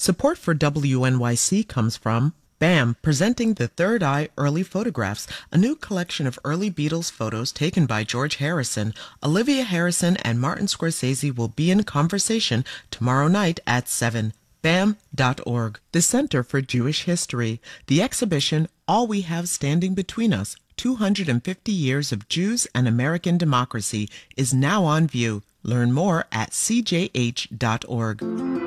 Support for WNYC comes from BAM, presenting the Third Eye Early Photographs, a new collection of early Beatles photos taken by George Harrison. Olivia Harrison and Martin Scorsese will be in conversation tomorrow night at 7. BAM.org. The Center for Jewish History. The exhibition, All We Have Standing Between Us, 250 Years of Jews and American Democracy, is now on view. Learn more at cjh.org.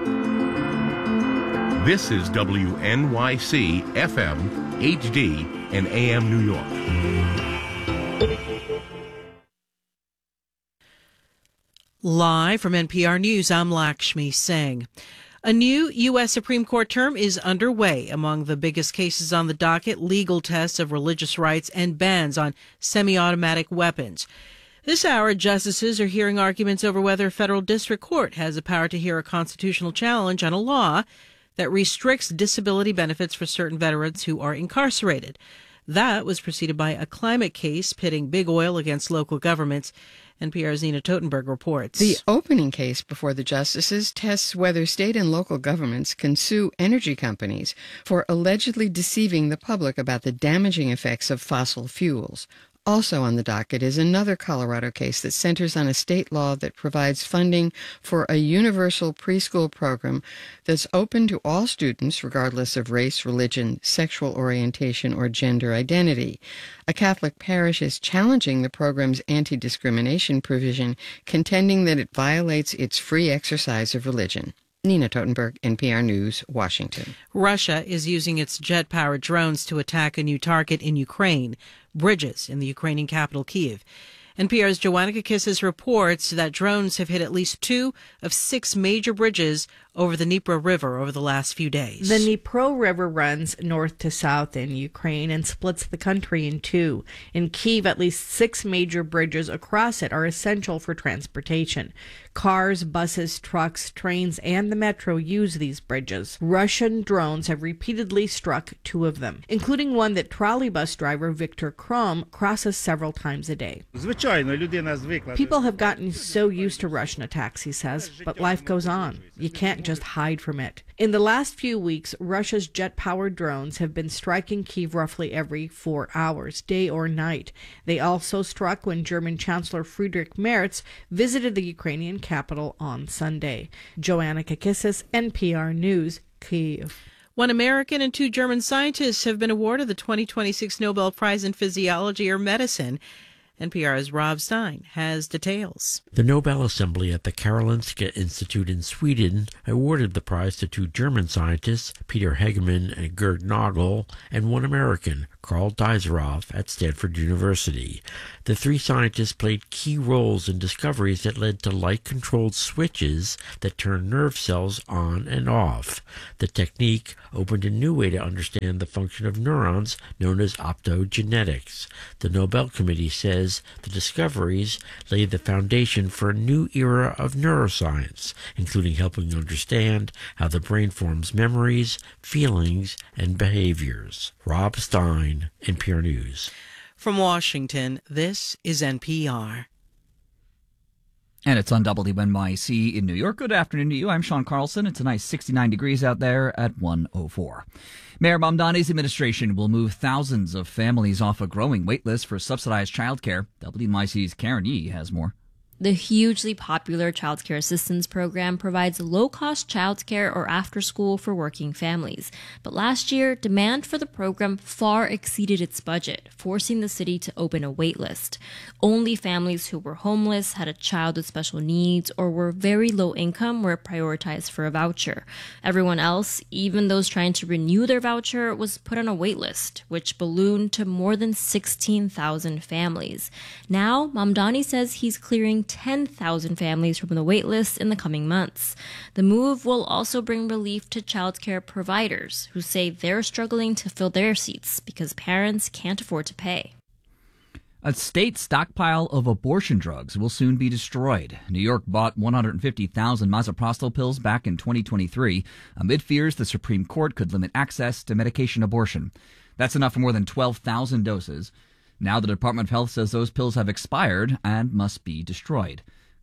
This is WNYC FM, HD, and AM New York. Live from NPR News, I'm Lakshmi Singh. A new U.S. Supreme Court term is underway. Among the biggest cases on the docket, legal tests of religious rights and bans on semi-automatic weapons. This hour, justices are hearing arguments over whether a federal district court has the power to hear a constitutional challenge on a law that restricts disability benefits for certain veterans who are incarcerated. That was preceded by a climate case pitting big oil against local governments. NPR's Nina Totenberg reports. The opening case before the justices tests whether state and local governments can sue energy companies for allegedly deceiving the public about the damaging effects of fossil fuels. Also on the docket is another Colorado case that centers on a state law that provides funding for a universal preschool program that's open to all students regardless of race, religion, sexual orientation, or gender identity. A Catholic parish is challenging the program's anti-discrimination provision, contending that it violates its free exercise of religion. Nina Totenberg, NPR News, Washington. Russia is using its jet-powered drones to attack a new target in Ukraine, bridges in the Ukrainian capital, Kyiv. NPR's Joanna Kakissis reports that drones have hit at least 2 of 6 major bridges over the Dnipro River over the last few days. The Dnipro River runs north to south in Ukraine and splits the country in two. In Kyiv, at least 6 major bridges across it are essential for transportation. Cars, buses, trucks, trains, and the metro use these bridges. Russian drones have repeatedly struck 2 of them, including one that trolleybus driver Viktor Krom crosses several times a day. People have gotten so used to Russian attacks, he says, but life goes on. You can't just hide from it. In the last few weeks, Russia's jet-powered drones have been striking Kyiv roughly every 4 hours, day or night. They also struck when German Chancellor Friedrich Merz visited the Ukrainian capital on Sunday. Joanna Kakissis, NPR News, Kyiv. 1 American and 2 German scientists have been awarded the 2026 Nobel Prize in Physiology or Medicine. NPR's Rob Stein has details. The Nobel Assembly at the Karolinska Institute in Sweden awarded the prize to 2 German scientists, Peter Hegemann and Gerd Nagel, and 1 American, Karl Deiseroff, at Stanford University. The 3 scientists played key roles in discoveries that led to light-controlled switches that turn nerve cells on and off. The technique opened a new way to understand the function of neurons, known as optogenetics. The Nobel Committee says the discoveries laid the foundation for a new era of neuroscience, including helping understand how the brain forms memories, feelings, and behaviors. Rob Stein, NPR News. From Washington, this is NPR. And it's on WNYC in New York. Good afternoon to you. I'm Sean Carlson. It's a nice 69 degrees out there at 104. Mayor Mamdani's administration will move thousands of families off a growing wait list for subsidized childcare. WNYC's Karen Yee has more. The hugely popular Child Care Assistance Program provides low-cost childcare or after-school for working families. But last year, demand for the program far exceeded its budget, forcing the city to open a wait list. Only families who were homeless, had a child with special needs, or were very low income were prioritized for a voucher. Everyone else, even those trying to renew their voucher, was put on a wait list, which ballooned to more than 16,000 families. Now, Mamdani says he's clearing 10,000 families from the wait list in the coming months. The move will also bring relief to childcare providers who say they're struggling to fill their seats because parents can't afford to pay. A state stockpile of abortion drugs will soon be destroyed. New York bought 150,000 misoprostol pills back in 2023 amid fears the Supreme Court could limit access to medication abortion. That's enough for more than 12,000 doses. Now the Department of Health says those pills have expired and must be destroyed.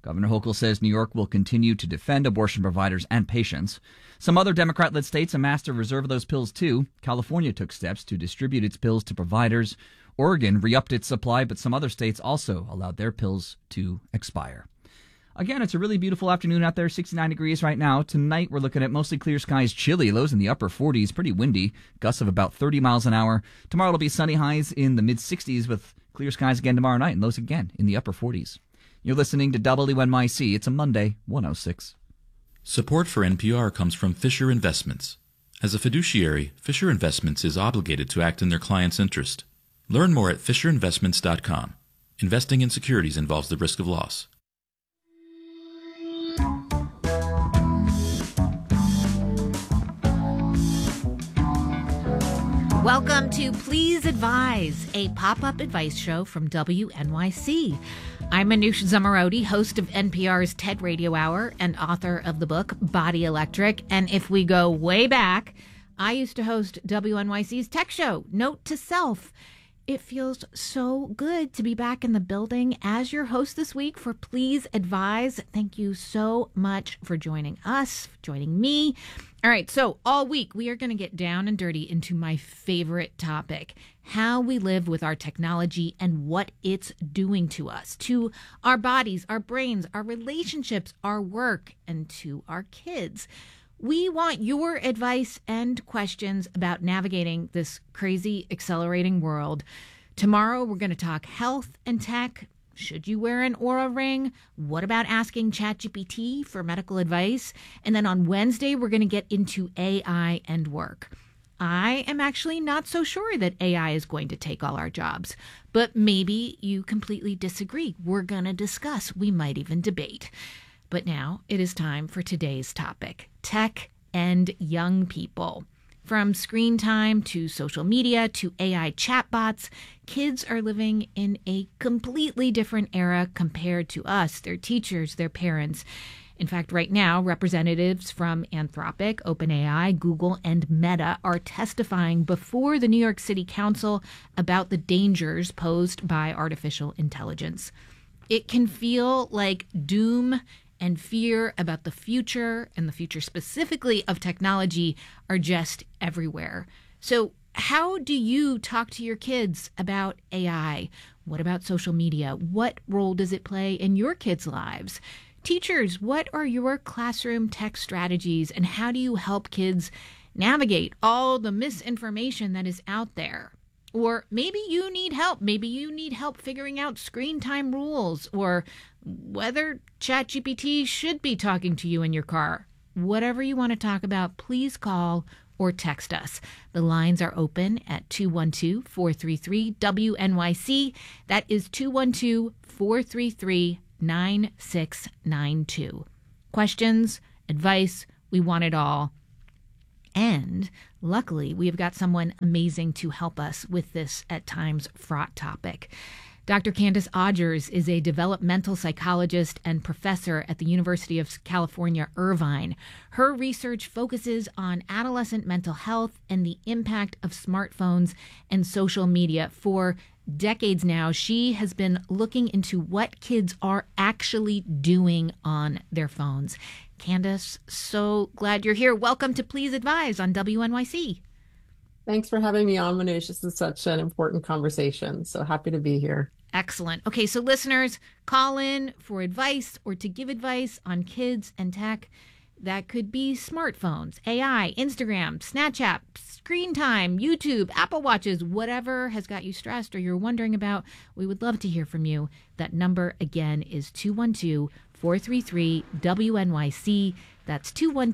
Governor Hochul says New York will continue to defend abortion providers and patients. Some other Democrat-led states amassed a reserve of those pills, too. California took steps to distribute its pills to providers. Oregon re-upped its supply, but some other states also allowed their pills to expire. Again, it's a really beautiful afternoon out there, 69 degrees right now. Tonight, we're looking at mostly clear skies, chilly, lows in the upper 40s, pretty windy, gusts of about 30 miles an hour. Tomorrow it'll be sunny, highs in the mid-60s with clear skies again tomorrow night, and lows again in the upper 40s. You're listening to WNYC. It's a Monday, 106. Support for NPR comes from Fisher Investments. As a fiduciary, Fisher Investments is obligated to act in their client's interest. Learn more at FisherInvestments.com. Investing in securities involves the risk of loss. Welcome to Please Advise, a pop-up advice show from WNYC. I'm Manoush Zomorodi, host of NPR's TED Radio Hour and author of the book Body Electric. And if we go way back, I used to host WNYC's tech show, Note to Self. It feels so good to be back in the building as your host this week for Please Advise. Thank you so much for joining us, joining me. All right, so all week we are going to get down and dirty into my favorite topic, how we live with our technology and what it's doing to us, to our bodies, our brains, our relationships, our work, and to our kids. We want your advice and questions about navigating this crazy, accelerating world. Tomorrow, we're going to talk health and tech. Should you wear an Oura ring? What about asking ChatGPT for medical advice? And then on Wednesday, we're going to get into AI and work. I am actually not so sure that AI is going to take all our jobs, but maybe you completely disagree. We're going to discuss. We might even debate. But now it is time for today's topic, tech and young people. From screen time to social media to AI chatbots, kids are living in a completely different era compared to us, their teachers, their parents. In fact, right now, representatives from Anthropic, OpenAI, Google, and Meta are testifying before the New York City Council about the dangers posed by artificial intelligence. It can feel like doom and fear about the future, and the future specifically of technology, are just everywhere. So how do you talk to your kids about AI? What about social media? What role does it play in your kids' lives? Teachers, what are your classroom tech strategies, and how do you help kids navigate all the misinformation that is out there? Or maybe you need help. Maybe you need help figuring out screen time rules or whether ChatGPT should be talking to you in your car. Whatever you want to talk about, please call or text us. The lines are open at 212-433-WNYC. That is 212-433-9692. Questions, advice, we want it all. And luckily, we've got someone amazing to help us with this at times fraught topic. Dr. Candace Odgers is a developmental psychologist and professor at the University of California, Irvine. Her research focuses on adolescent mental health and the impact of smartphones and social media. For decades now, she has been looking into what kids are actually doing on their phones. Candace, so glad you're here. Welcome to Please Advise on WNYC. Thanks for having me on, Manoush. This is such an important conversation, so happy to be here. Excellent. Okay, so listeners, call in for advice or to give advice on kids and tech. That could be smartphones, AI, Instagram, Snapchat, screen time, YouTube, Apple Watches, whatever has got you stressed or you're wondering about. We would love to hear from you. That number again is 212-433-WNYC. That's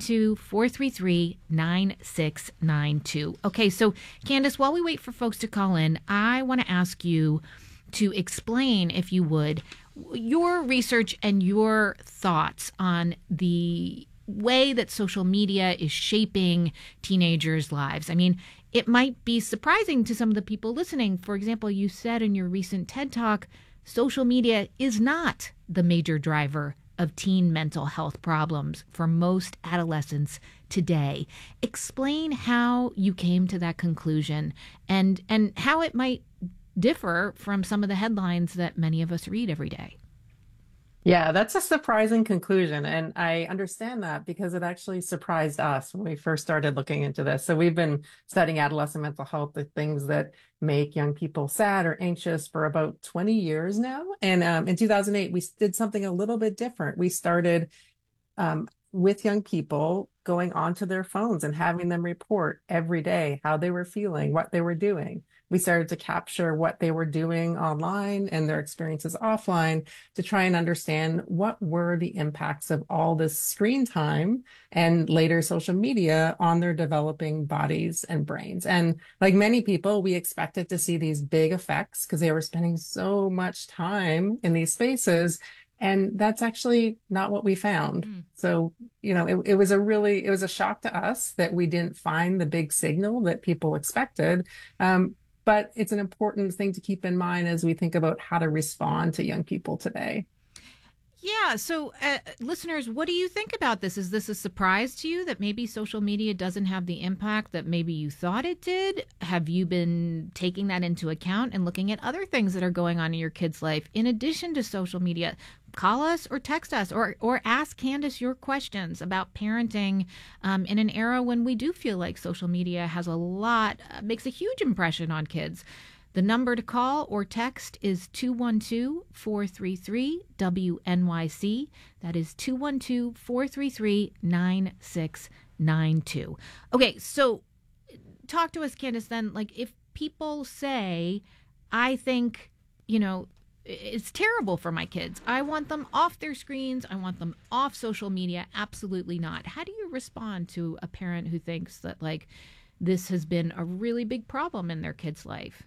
212-433-9692. Okay, so Candace, while we wait for folks to call in, I want to ask you to explain, if you would, your research and your thoughts on the way that social media is shaping teenagers' lives. I mean, it might be surprising to some of the people listening. For example, you said in your recent TED Talk, social media is not the major driver of teen mental health problems for most adolescents today. Explain how you came to that conclusion and how it might differ from some of the headlines that many of us read every day. Yeah, that's a surprising conclusion. And I understand that because it actually surprised us when we first started looking into this. So we've been studying adolescent mental health, the things that make young people sad or anxious for about 20 years now. And in 2008, we did something a little bit different. We started with young people going onto their phones and having them report every day how they were feeling, what they were doing. We started to capture what they were doing online and their experiences offline to try and understand what were the impacts of all this screen time and later social media on their developing bodies and brains. And like many people, we expected to see these big effects because they were spending so much time in these spaces. And that's actually not what we found. So, it was a shock to us that we didn't find the big signal that people expected. But it's an important thing to keep in mind as we think about how to respond to young people today. Yeah. So, listeners, what do you think about this? Is this a surprise to you that maybe social media doesn't have the impact that maybe you thought it did? Have you been taking that into account and looking at other things that are going on in your kid's life in addition to social media? Call us or text us or ask Candace your questions about parenting in an era when we do feel like social media has makes a huge impression on kids. The number to call or text is 212-433-WNYC. That is 212-433-9692. Okay, so talk to us, Candace, then. Like, if people say, I think, it's terrible for my kids. I want them off their screens. I want them off social media. Absolutely not. How do you respond to a parent who thinks that, like, this has been a really big problem in their kid's life?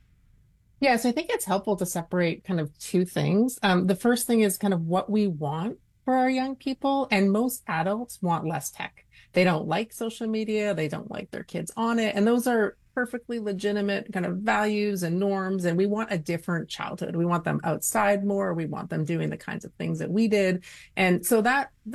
Yeah, so I think it's helpful to separate kind of two things. The first thing is kind of what we want for our young people, and most adults want less tech. They don't like social media. They don't like their kids on it. And those are perfectly legitimate kind of values and norms. And we want a different childhood. We want them outside more. We want them doing the kinds of things that we did. And so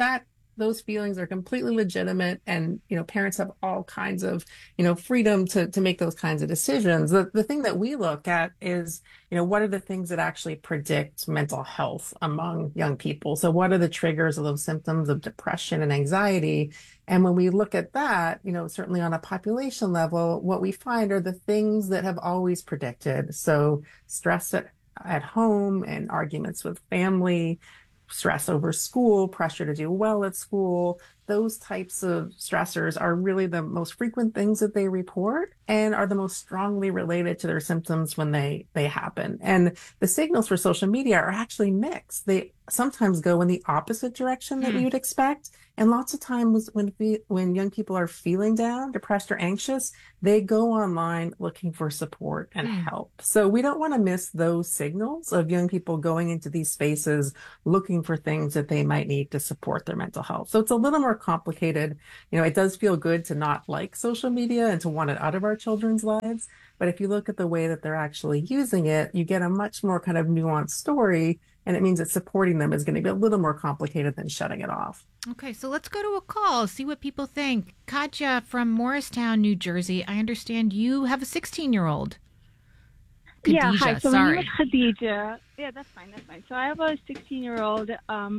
those feelings are completely legitimate. And, parents have all kinds of, freedom to make those kinds of decisions. The thing that we look at is, what are the things that actually predict mental health among young people? So what are the triggers of those symptoms of depression and anxiety? And when we look at that, certainly on a population level, what we find are the things that have always predicted. So stress at home and arguments with family, stress over school, pressure to do well at school, those types of stressors are really the most frequent things that they report and are the most strongly related to their symptoms when they happen. And the signals for social media are actually mixed. They sometimes go in the opposite direction that you'd expect. And lots of times when young people are feeling down, depressed, or anxious, they go online looking for support and help. So we don't want to miss those signals of young people going into these spaces looking for things that they might need to support their mental health. So it's a little more complicated. It does feel good to not like social media and to want it out of our children's lives. But if you look at the way that they're actually using it, you get a much more kind of nuanced story. And it means that supporting them is going to be a little more complicated than shutting it off. Okay, so let's go to a call, see what people think. Katja from Morristown, New Jersey. I understand you have a 16-year-old. Khadija, yeah, hi. So sorry. My name is Khadija. Yeah, that's fine. So I have a 16-year-old,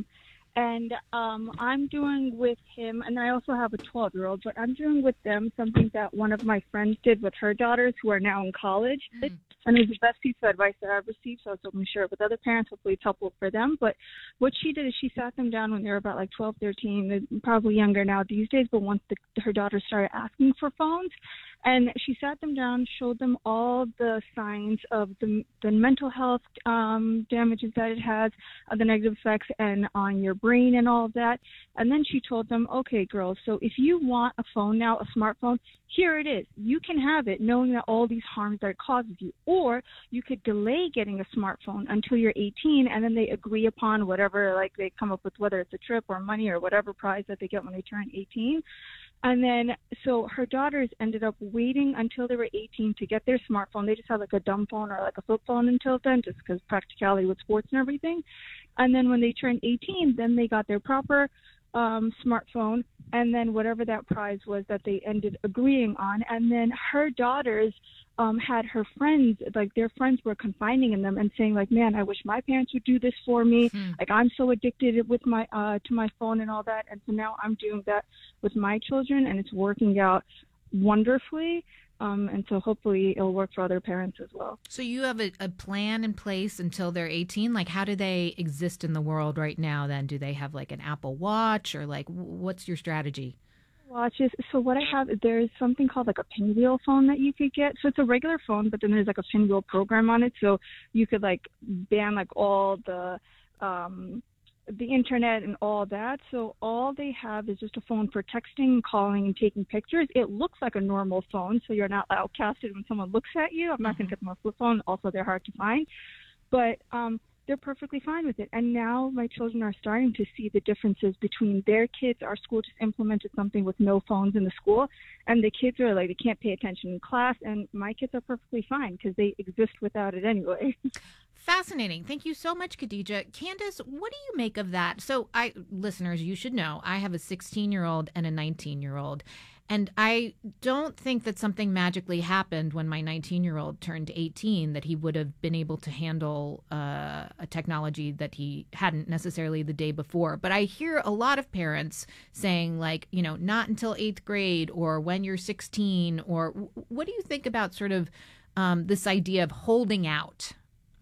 and I'm doing with him, and I also have a 12-year-old, but I'm doing with them something that one of my friends did with her daughters who are now in college. And it was the best piece of advice that I've received, so I was hoping to share it with other parents. Hopefully it's helpful for them. But what she did is she sat them down when they were about like 12, 13, they're probably younger now these days, but once her daughters started asking for phones, and she sat them down, showed them all the signs of the mental health damages that it has, the negative effects and on your brain and all of that. And then she told them, okay, girls, so if you want a phone now, a smartphone, here it is. You can have it knowing that all these harms that it causes you. Or you could delay getting a smartphone until you're 18, and then they agree upon whatever, like they come up with, whether it's a trip or money or whatever prize that they get when they turn 18. And then, so her daughters ended up waiting until they were 18 to get their smartphone. They just had like a dumb phone or like a flip phone until then, just because practicality with sports and everything. And then when they turned 18, then they got their proper smartphone, and then whatever that prize was that they ended agreeing on. And then her daughters had her friends, like their friends were confiding in them and saying like, man, I wish my parents would do this for me. Like, I'm so addicted with my to my phone and all that. And so now I'm doing that with my children, and it's working out wonderfully. And so hopefully it'll work for other parents as well. So you have a plan in place until they're 18? Like, how do they exist in the world right now then? Do they have like an Apple Watch, or like what's your strategy? Watches. So what I have, there's something called like a Pinwheel phone that you could get. So it's a regular phone, but then there's like a Pinwheel program on it. So you could like ban like all the internet and all that. So all they have is just a phone for texting, calling, and taking pictures. It looks like a normal phone, so you're not outcasted when someone looks at you. I'm not going to get them a flip phone. Also, they're hard to find. But they're perfectly fine with it. And now my children are starting to see the differences between their kids. Our school just implemented something with no phones in the school, and the kids are like, they can't pay attention in class, and my kids are perfectly fine because they exist without it anyway. Fascinating. Thank you so much, Khadija. Candace, what do you make of that? So, listeners, you should know, I have a 16-year-old and a 19-year-old. And I don't think that something magically happened when my 19-year-old turned 18 that he would have been able to handle a technology that he hadn't necessarily the day before. But I hear a lot of parents saying, like, you know, not until 8th grade, or when you're 16, or what do you think about sort of this idea of holding out?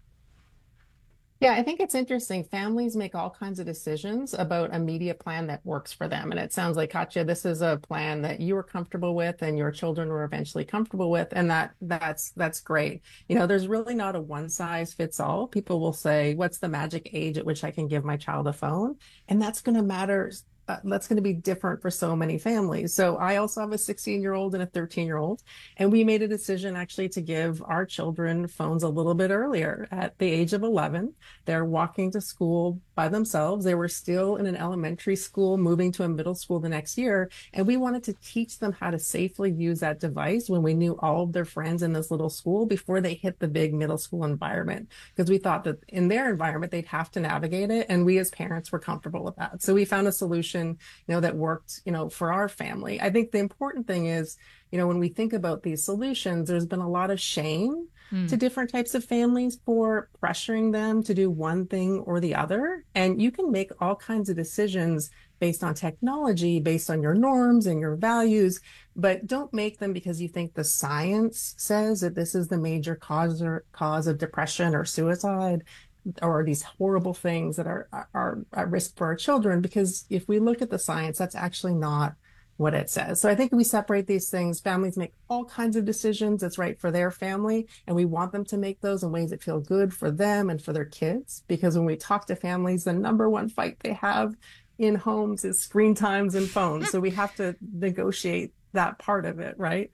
Yeah, I think it's interesting. Families make all kinds of decisions about a media plan that works for them. And it sounds like, Katya, this is a plan that you were comfortable with and your children were eventually comfortable with. And that's great. You know, there's really not a one size fits all. People will say, what's the magic age at which I can give my child a phone? And that's going to matter. That's going to be different for so many families. So I also have a 16-year-old and a 13-year-old, and we made a decision actually to give our children phones a little bit earlier. At the age of 11, they're walking to school by themselves. They were still in an elementary school, moving to a middle school the next year, and we wanted to teach them how to safely use that device when we knew all of their friends in this little school before they hit the big middle school environment, because we thought that in their environment, they'd have to navigate it, and we as parents were comfortable with that. So we found a solution, that worked, for our family. I think the important thing is, when we think about these solutions, there's been a lot of shame to different types of families for pressuring them to do one thing or the other. And you can make all kinds of decisions based on technology, based on your norms and your values, but don't make them because you think the science says that this is the major cause of depression or suicide, or these horrible things that are at risk for our children. Because if we look at the science, that's actually not what it says. So I think we separate these things. Families make all kinds of decisions that's right for their family, and we want them to make those in ways that feel good for them and for their kids. Because when we talk to families, the number one fight they have in homes is screen times and phones. So we have to negotiate that part of it, right?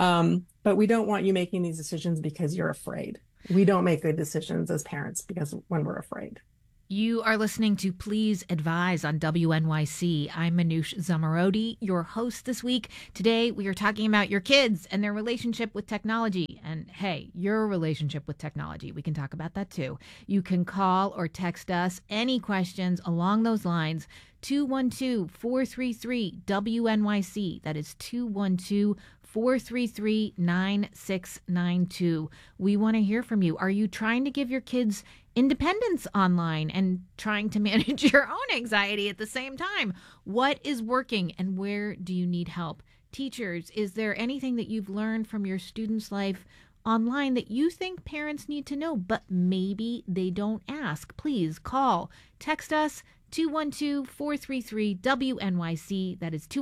But we don't want you making these decisions because you're afraid. We don't make good decisions as parents because when we're afraid. You are listening to Please Advise on WNYC. I'm Manoush Zomorodi, your host this week. Today, we are talking about your kids and their relationship with technology. And hey, your relationship with technology. We can talk about that too. You can call or text us any questions along those lines. 212-433-WNYC. That is 212-433-9692. We want to hear from you. Are you trying to give your kids independence online and trying to manage your own anxiety at the same time? What is working and where do you need help? Teachers, is there anything that you've learned from your students' life online that you think parents need to know, but maybe they don't ask? Please call, text us, 212-433-WNYC. That is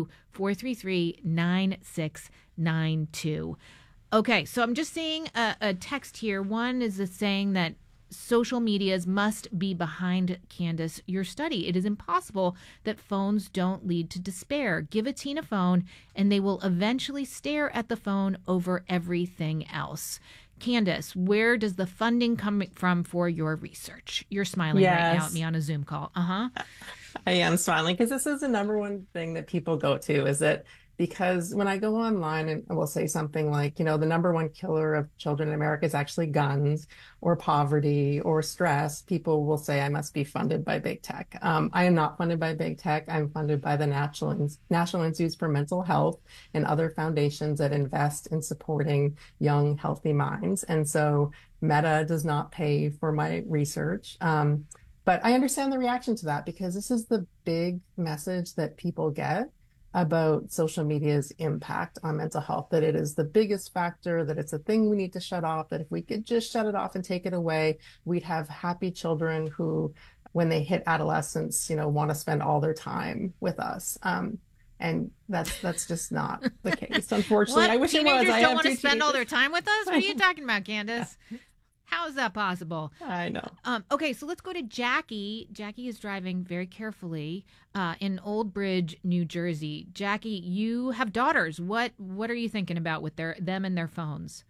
212-433-9692. Okay, so I'm just seeing a text here. One is saying that social medias must be behind, Candace, your study. It is impossible that phones don't lead to despair. Give a teen a phone, and they will eventually stare at the phone over everything else. Candace, where does the funding come from for your research? You're smiling right now at me on a Zoom call. I am smiling because this is the number one thing that people go to, is that because when I go online and will say something like, the number one killer of children in America is actually guns or poverty or stress, people will say I must be funded by big tech. I am not funded by big tech. I'm funded by the National Institutes for Mental Health and other foundations that invest in supporting young, healthy minds. And so Meta does not pay for my research. But I understand the reaction to that because this is the big message that people get about social media's impact on mental health, that it is the biggest factor, that it's a thing we need to shut off, that if we could just shut it off and take it away, we'd have happy children who, when they hit adolescence, want to spend all their time with us. And that's just not the case, unfortunately. What? I wish Teenagers it was. don't want to spend all their time with us? What are you talking about, Candace? How is that possible? I know. Okay, so let's go to Jackie. Jackie is driving very carefully in Old Bridge, New Jersey. Jackie, you have daughters. What are you thinking about with them and their phones?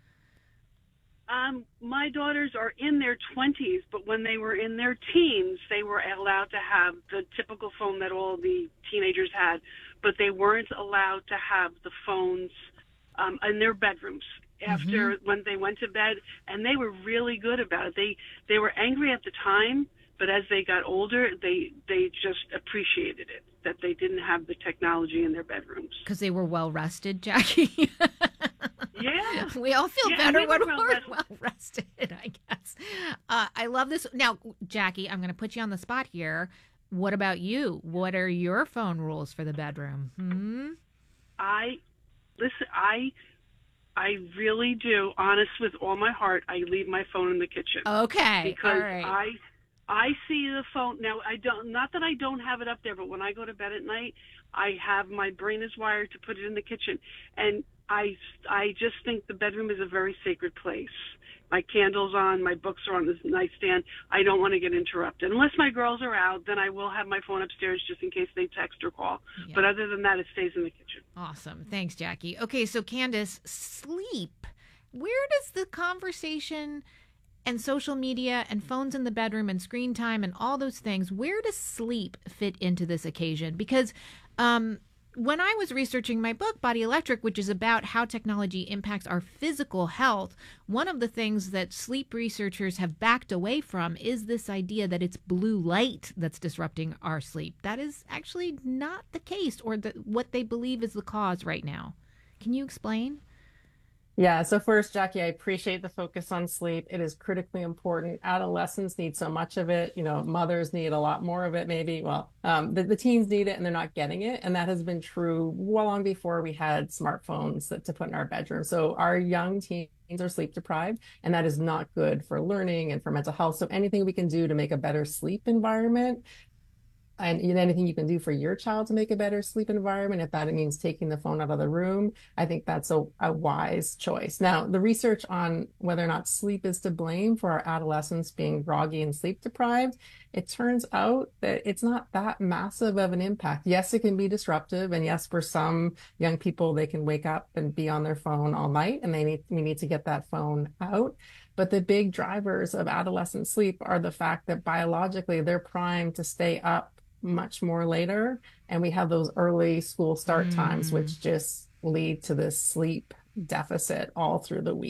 My daughters are in their 20s, but when they were in their teens, they were allowed to have the typical phone that all the teenagers had, but they weren't allowed to have the phones in their bedrooms after when they went to bed, and they were really good about it. They were angry at the time, but as they got older, they just appreciated it, that they didn't have the technology in their bedrooms. Because they were well rested, Jackie. Yeah. We all feel better when we're well rested, I guess. I love this. Now, Jackie, I'm going to put you on the spot here. What about you? What are your phone rules for the bedroom? I really do, honest with all my heart, I leave my phone in the kitchen. Okay. Because all right. I see the phone now. Not that I don't have it up there, but when I go to bed at night, my brain is wired to put it in the kitchen, and I just think the bedroom is a very sacred place. My candle's on, my books are on this nightstand. I don't want to get interrupted. Unless my girls are out, then I will have my phone upstairs just in case they text or call. Yeah. But other than that, it stays in the kitchen. Awesome. Thanks, Jackie. Okay, so Candace, sleep. Where does the conversation and social media and phones in the bedroom and screen time and all those things, where does sleep fit into this occasion? Because when I was researching my book, Body Electric, which is about how technology impacts our physical health, one of the things that sleep researchers have backed away from is this idea that it's blue light that's disrupting our sleep. That is actually not the case, or what they believe is the cause right now. Can you explain? Yeah. So first, Jackie, I appreciate the focus on sleep. It is critically important. Adolescents need so much of it. Mothers need a lot more of it, maybe. Well, the teens need it and they're not getting it. And that has been true well long before we had smartphones to put in our bedroom. So our young teens are sleep deprived, and that is not good for learning and for mental health. So anything we can do to make a better sleep environment, and anything you can do for your child to make a better sleep environment, if that means taking the phone out of the room, I think that's a wise choice. Now, the research on whether or not sleep is to blame for our adolescents being groggy and sleep deprived, it turns out that it's not that massive of an impact. Yes, it can be disruptive. And yes, for some young people, they can wake up and be on their phone all night, and we need to get that phone out. But the big drivers of adolescent sleep are the fact that biologically they're primed to stay up much more later, and we have those early school start times, which just lead to this sleep deficit all through the week.